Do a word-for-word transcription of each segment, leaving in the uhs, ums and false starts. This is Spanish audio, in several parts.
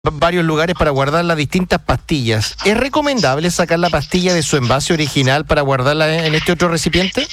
varios lugares para guardar las distintas pastillas. ¿Es recomendable sacar la pastilla de su envase original para guardarla en este otro recipiente?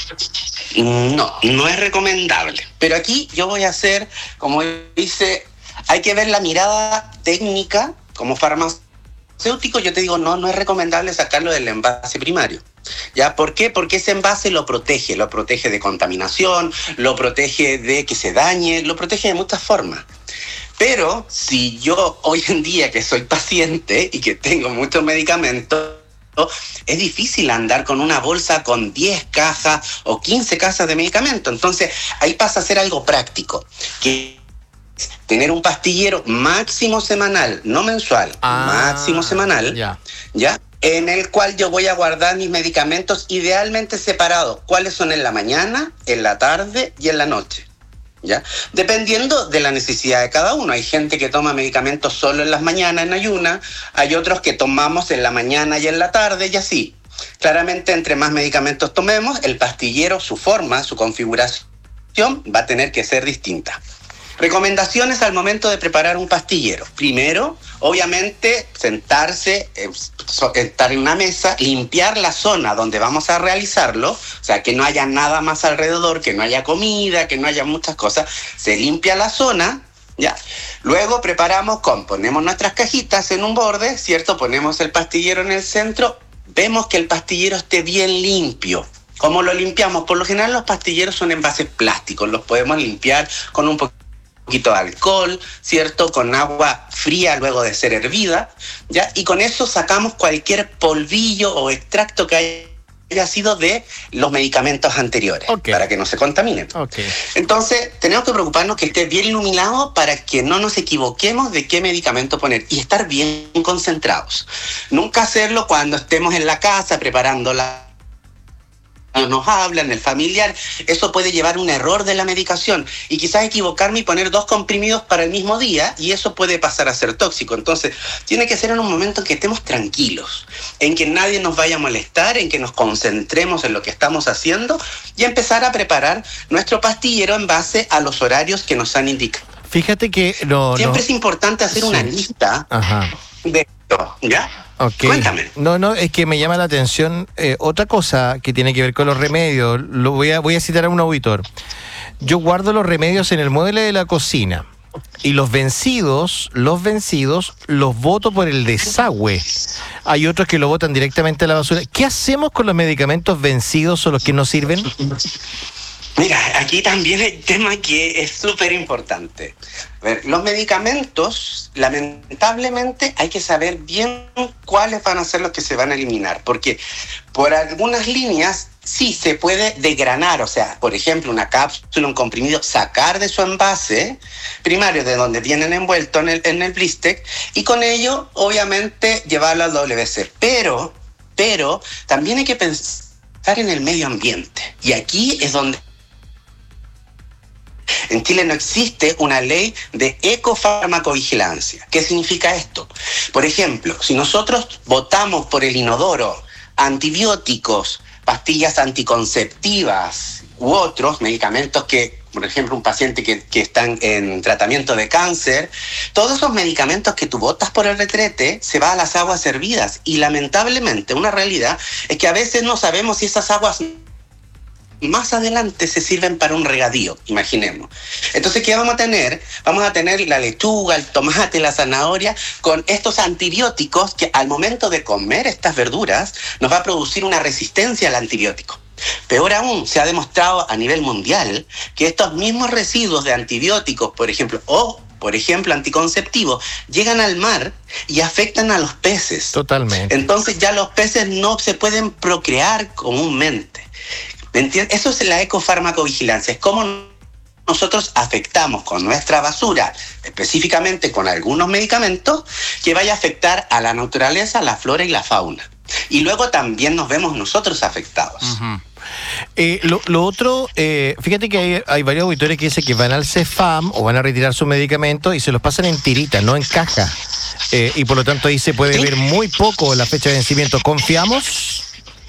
No, no es recomendable. Pero aquí yo voy a hacer, como dice, hay que ver la mirada técnica como farmacéutico. Yo te digo, no, no es recomendable sacarlo del envase primario. ¿Ya? ¿Por qué? Porque ese envase lo protege, lo protege de contaminación, lo protege de que se dañe, lo protege de muchas formas. Pero si yo hoy en día que soy paciente y que tengo muchos medicamentos, es difícil andar con una bolsa con diez cajas o quince cajas de medicamentos. Entonces ahí pasa a ser algo práctico, que es tener un pastillero máximo semanal, no mensual, ah, máximo semanal, ya. ¿ya? En el cual yo voy a guardar mis medicamentos idealmente separados. ¿Cuáles son en la mañana, en la tarde y en la noche? ¿Ya? Dependiendo de la necesidad de cada uno. Hay gente que toma medicamentos solo en las mañanas, en ayuna. Hay otros que tomamos en la mañana y en la tarde y así. Claramente, entre más medicamentos tomemos, el pastillero, su forma, su configuración va a tener que ser distinta. Recomendaciones al momento de preparar un pastillero. Primero, obviamente, sentarse, eh, estar en una mesa, limpiar la zona donde vamos a realizarlo, o sea, que no haya nada más alrededor, que no haya comida, que no haya muchas cosas. Se limpia la zona, ¿ya? Luego preparamos con, ponemos nuestras cajitas en un borde, ¿cierto? Ponemos el pastillero en el centro, vemos que el pastillero esté bien limpio. ¿Cómo lo limpiamos? Por lo general los pastilleros son envases plásticos, los podemos limpiar con un poquito poquito de alcohol, ¿cierto? Con agua fría luego de ser hervida, ¿ya? Y con eso sacamos cualquier polvillo o extracto que haya sido de los medicamentos anteriores, okay, para que no se contaminen. Okay. Entonces, tenemos que preocuparnos que esté bien iluminado para que no nos equivoquemos de qué medicamento poner y estar bien concentrados. Nunca hacerlo cuando estemos en la casa preparando la nos hablan, el familiar, eso puede llevar un error de la medicación y quizás equivocarme y poner dos comprimidos para el mismo día y eso puede pasar a ser tóxico. Entonces, tiene que ser en un momento en que estemos tranquilos, en que nadie nos vaya a molestar, en que nos concentremos en lo que estamos haciendo y empezar a preparar nuestro pastillero en base a los horarios que nos han indicado. Fíjate que no, siempre no. es importante hacer sí. una lista Ajá. de esto, ¿ya? Okay. Cuéntame. No, no, es que me llama la atención eh, otra cosa que tiene que ver con los remedios. Lo voy a, voy a citar a un auditor. Yo guardo los remedios en el mueble de la cocina y los vencidos, los vencidos, los boto por el desagüe. Hay otros que lo botan directamente a la basura. ¿Qué hacemos con los medicamentos vencidos o los que no sirven? Mira, aquí también hay un tema que es súper importante. A ver, los medicamentos, lamentablemente, hay que saber bien cuáles van a ser los que se van a eliminar, porque por algunas líneas sí se puede desgranar, o sea, por ejemplo, una cápsula, un comprimido, sacar de su envase primario, de donde vienen envueltos en el, en el blister, y con ello, obviamente, llevarlo al W C. Pero, pero, también hay que pensar en el medio ambiente, y aquí es donde en Chile no existe una ley de ecofarmacovigilancia. ¿Qué significa esto? Por ejemplo, si nosotros botamos por el inodoro antibióticos, pastillas anticonceptivas u otros medicamentos que, por ejemplo, un paciente que, que está en tratamiento de cáncer, todos esos medicamentos que tú botas por el retrete se van a las aguas hervidas y lamentablemente una realidad es que a veces no sabemos si esas aguas más adelante se sirven para un regadío, imaginemos. Entonces, ¿qué vamos a tener? Vamos a tener la lechuga, el tomate, la zanahoria, con estos antibióticos que al momento de comer estas verduras nos va a producir una resistencia al antibiótico. Peor aún, se ha demostrado a nivel mundial que estos mismos residuos de antibióticos, por ejemplo, o por ejemplo, anticonceptivos, llegan al mar y afectan a los peces. Totalmente. Entonces ya los peces no se pueden procrear comúnmente. ¿Entiendes? Eso es la ecofarmacovigilancia, es cómo nosotros afectamos con nuestra basura, específicamente con algunos medicamentos, que vaya a afectar a la naturaleza, la flora y la fauna. Y luego también nos vemos nosotros afectados. Uh-huh. Eh, lo, lo otro, eh, fíjate que hay, hay varios auditores que dicen que van al CEFAM o van a retirar sus medicamentos y se los pasan en tirita, no en caja. Eh, y por lo tanto ahí se puede ¿Sí? ver muy poco la fecha de vencimiento. ¿Confiamos?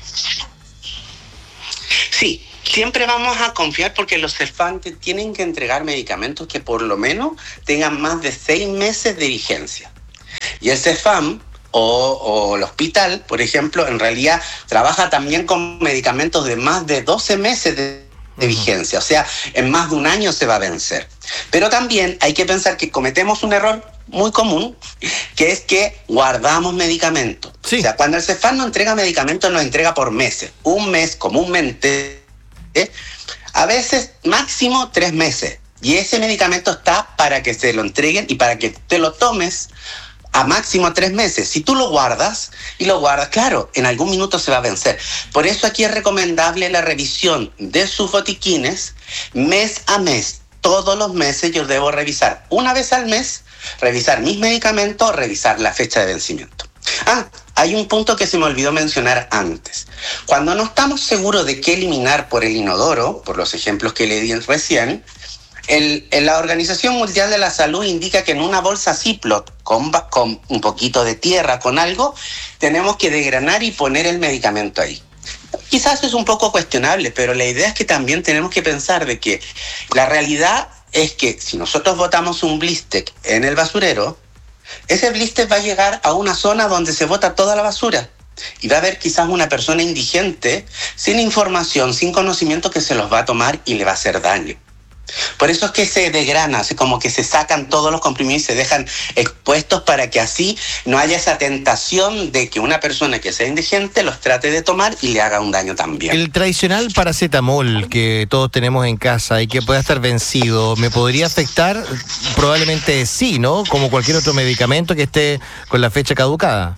Sí, siempre vamos a confiar porque los CEFAM tienen que entregar medicamentos que por lo menos tengan más de seis meses de vigencia. Y el CEFAM o, o el hospital, por ejemplo, en realidad trabaja también con medicamentos de más de doce meses de, de vigencia. O sea, en más de un año se va a vencer. Pero también hay que pensar que cometemos un error muy común, que es que guardamos medicamentos. Sí. O sea, cuando el CEFAM no entrega medicamentos, nos entrega por meses. Un mes comúnmente, ¿eh? A veces máximo tres meses. Y ese medicamento está para que se lo entreguen y para que te lo tomes a máximo tres meses. Si tú lo guardas y lo guardas, claro, en algún minuto se va a vencer. Por eso aquí es recomendable la revisión de sus botiquines mes a mes. Todos los meses yo debo revisar una vez al mes, revisar mis medicamentos, revisar la fecha de vencimiento. Ah, hay un punto que se me olvidó mencionar antes. Cuando no estamos seguros de qué eliminar por el inodoro, por los ejemplos que le di recién, el, el, la Organización Mundial de la Salud indica que en una bolsa Ziploc con, con un poquito de tierra, con algo, tenemos que desgranar y poner el medicamento ahí. Quizás es un poco cuestionable, pero la idea es que también tenemos que pensar de que la realidad es que si nosotros botamos un blister en el basurero, ese blister va a llegar a una zona donde se bota toda la basura. Y va a haber quizás una persona indigente, sin información, sin conocimiento, que se los va a tomar y le va a hacer daño. Por eso es que se desgrana, así como que se sacan todos los comprimidos y se dejan expuestos para que así no haya esa tentación de que una persona que sea indigente los trate de tomar y le haga un daño también. El tradicional paracetamol que todos tenemos en casa y que pueda estar vencido, ¿me podría afectar? Probablemente sí, ¿no? Como cualquier otro medicamento que esté con la fecha caducada.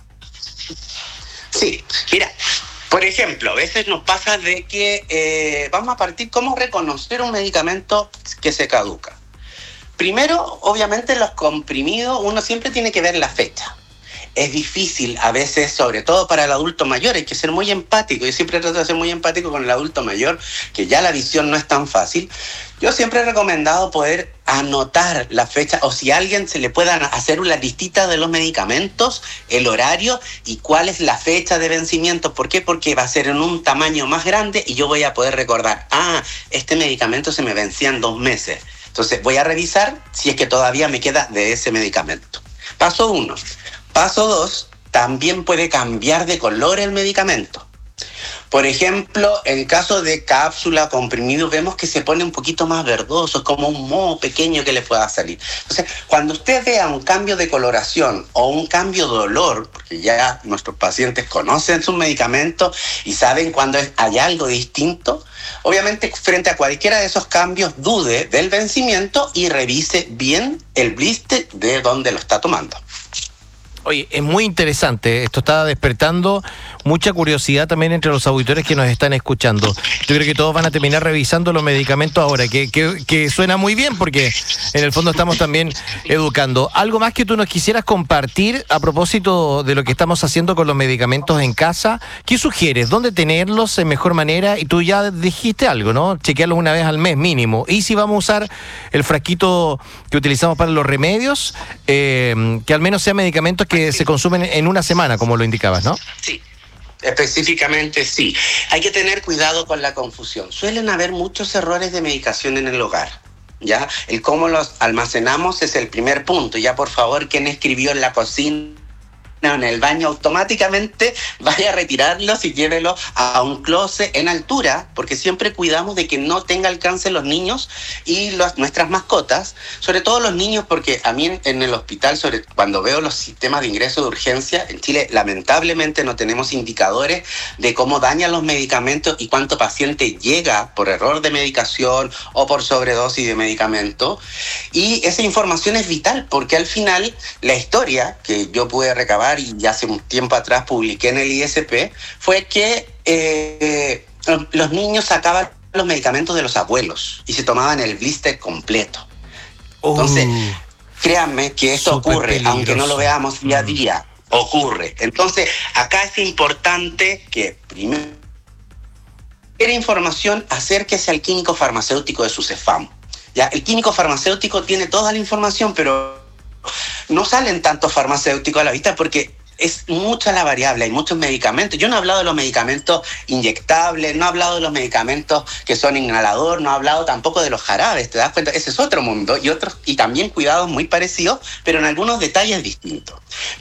Sí, mira, por ejemplo, a veces nos pasa de que eh, vamos a partir cómo reconocer un medicamento que se caduca. Primero, obviamente, los comprimidos, uno siempre tiene que ver la fecha. Es difícil a veces, sobre todo para el adulto mayor, hay que ser muy empático. Yo siempre trato de ser muy empático con el adulto mayor, que ya la visión no es tan fácil. Yo siempre he recomendado poder anotar la fecha, o si a alguien se le pueda hacer una listita de los medicamentos, el horario y cuál es la fecha de vencimiento. ¿Por qué? Porque va a ser en un tamaño más grande y yo voy a poder recordar, ah, este medicamento se me vencía en dos meses. Entonces voy a revisar si es que todavía me queda de ese medicamento. Paso uno. Paso dos, también puede cambiar de color el medicamento. Por ejemplo, en caso de cápsula comprimido, vemos que se pone un poquito más verdoso, como un moho pequeño que le pueda salir. Entonces, cuando usted vea un cambio de coloración o un cambio de olor, porque ya nuestros pacientes conocen sus medicamentos y saben cuando hay algo distinto, obviamente frente a cualquiera de esos cambios dude del vencimiento y revise bien el blister de donde lo está tomando. Oye, es muy interesante, esto está despertando mucha curiosidad también entre los auditores que nos están escuchando. Yo creo que todos van a terminar revisando los medicamentos ahora, que, que, que suena muy bien porque en el fondo estamos también educando. ¿Algo más que tú nos quisieras compartir a propósito de lo que estamos haciendo con los medicamentos en casa? ¿Qué sugieres? ¿Dónde tenerlos en mejor manera? Y tú ya dijiste algo, ¿no? Chequearlos una vez al mes mínimo. Y si vamos a usar el frasquito que utilizamos para los remedios, eh, que al menos sean medicamentos que se consumen en una semana, como lo indicabas, ¿no? Sí, específicamente sí. Hay que tener cuidado con la confusión. Suelen haber muchos errores de medicación en el hogar, ¿ya? El cómo los almacenamos es el primer punto. Ya, por favor, quien escribió en la cocina, en el baño, automáticamente vaya a retirarlos y llévelo a un closet en altura, porque siempre cuidamos de que no tenga alcance los niños y los, nuestras mascotas, sobre todo los niños, porque a mí en, en el hospital, sobre, cuando veo los sistemas de ingreso de urgencia, en Chile lamentablemente no tenemos indicadores de cómo dañan los medicamentos y cuánto paciente llega por error de medicación o por sobredosis de medicamento, y esa información es vital, porque al final la historia que yo pude recabar y hace un tiempo atrás publiqué en el I S P, fue que eh, los niños sacaban los medicamentos de los abuelos y se tomaban el blister completo. Uh, Entonces, créanme que esto ocurre, peligroso. Aunque no lo veamos día a día, ocurre. Entonces, acá es importante que primero, quiere información, acérquese al químico farmacéutico de su CEFAM. ¿Ya? El químico farmacéutico tiene toda la información, pero no salen tantos farmacéuticos a la vista porque es mucha la variable, hay muchos medicamentos. Yo no he hablado de los medicamentos inyectables, no he hablado de los medicamentos que son inhalador, no he hablado tampoco de los jarabes, ¿te das cuenta? Ese es otro mundo y otros, y también cuidados muy parecidos, pero en algunos detalles distintos.